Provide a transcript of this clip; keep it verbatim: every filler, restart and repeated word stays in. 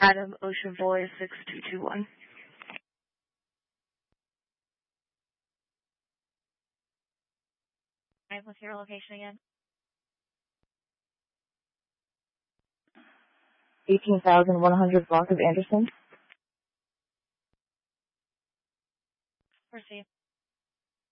Adam Ocean Boy six two two one. Alright, what's your location again? eighteen thousand one hundred block of Anderson. Proceed.